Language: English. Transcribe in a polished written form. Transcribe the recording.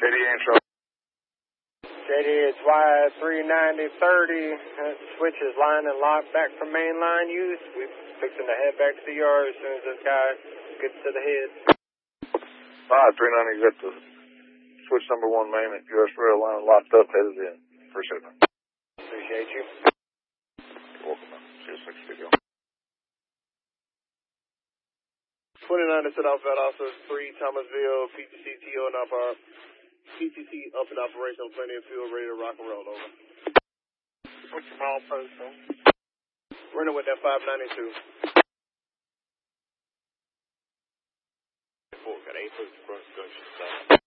JD ain't trouble. JD, it's Y39030. Switch is line and locked back from main line use. We're fixing to head back to the yard as soon as this guy gets to the head. 390 got the switch number 1 main at US Rail line locked up, headed in. Appreciate it. Appreciate you. You're welcome, man. See you 6 video. 29 to set off at officers 3 Thomasville, PTC TO and PTC up in operation, plenty of fuel, ready to rock and roll, over. What's your mile post, man? Running with that 592. Got 8 foot across the